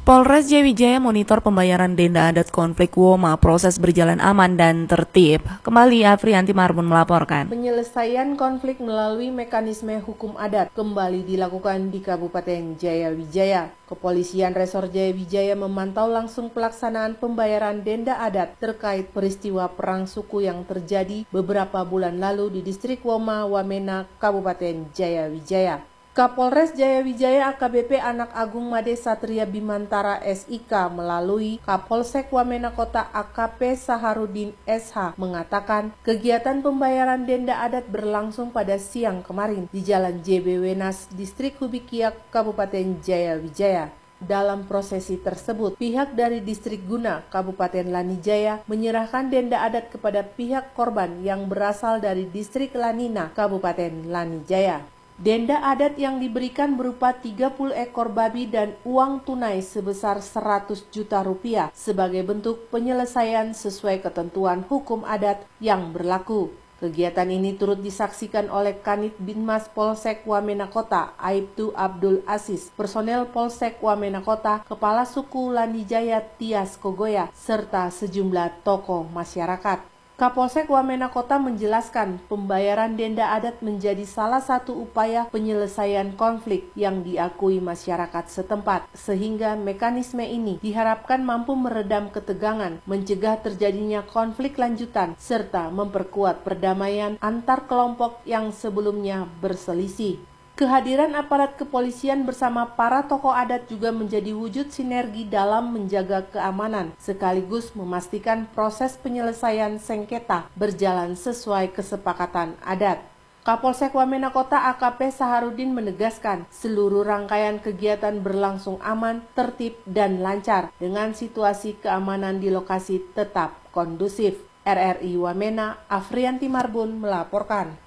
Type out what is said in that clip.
Polres Jayawijaya monitor pembayaran denda adat konflik Woma, proses berjalan aman dan tertib. Kembali Afrianti Marbun melaporkan. Penyelesaian konflik melalui mekanisme hukum adat kembali dilakukan di Kabupaten Jayawijaya. Kepolisian Resor Jayawijaya memantau langsung pelaksanaan pembayaran denda adat terkait peristiwa perang suku yang terjadi beberapa bulan lalu di distrik Woma, Wamena, Kabupaten Jayawijaya. Kapolres Jayawijaya AKBP Anak Agung Made Satria Bimantara SIK melalui Kapolsek Wamena Kota AKP Saharudin SH mengatakan kegiatan pembayaran denda adat berlangsung pada siang kemarin di Jalan JB Wenas, Distrik Hubikiak, Kabupaten Jayawijaya. Dalam prosesi tersebut, pihak dari Distrik Guna, Kabupaten Lanijaya menyerahkan denda adat kepada pihak korban yang berasal dari Distrik Lanina, Kabupaten Lanijaya. Denda adat yang diberikan berupa 30 ekor babi dan uang tunai sebesar 100 juta rupiah sebagai bentuk penyelesaian sesuai ketentuan hukum adat yang berlaku. Kegiatan ini turut disaksikan oleh Kanit Binmas Polsek Wamena Kota, Aibtu Abdul Aziz, personel Polsek Wamena Kota, Kepala Suku Lanijaya Tias Kogoya, serta sejumlah tokoh masyarakat. Kapolsek Wamena Kota menjelaskan pembayaran denda adat menjadi salah satu upaya penyelesaian konflik yang diakui masyarakat setempat, sehingga mekanisme ini diharapkan mampu meredam ketegangan, mencegah terjadinya konflik lanjutan, serta memperkuat perdamaian antar kelompok yang sebelumnya berselisih. Kehadiran aparat kepolisian bersama para tokoh adat juga menjadi wujud sinergi dalam menjaga keamanan, sekaligus memastikan proses penyelesaian sengketa berjalan sesuai kesepakatan adat. Kapolsek Wamena Kota AKP Saharudin menegaskan seluruh rangkaian kegiatan berlangsung aman, tertib, dan lancar dengan situasi keamanan di lokasi tetap kondusif. RRI Wamena, Afrianti Marbun melaporkan.